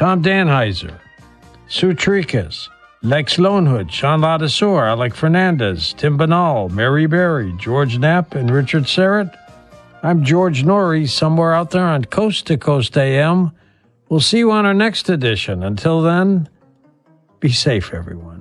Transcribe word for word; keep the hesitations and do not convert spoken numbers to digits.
Tom Danheiser, Sue Tricas, Lex Lonehood, Sean Ladasor, Alec Fernandez, Tim Banal, Mary Berry, George Knapp, and Richard Serrett. I'm George Norrie, somewhere out there on Coast to Coast A M. We'll see you on our next edition. Until then, be safe, everyone.